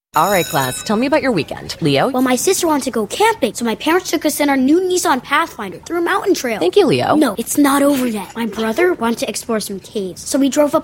All right, class, tell me about your weekend. Leo? Well, my sister wanted to go camping, so my parents took us in our new Nissan Pathfinder through a mountain trail. Thank you, Leo. No, it's not over yet. My brother wanted to explore some caves, so we drove up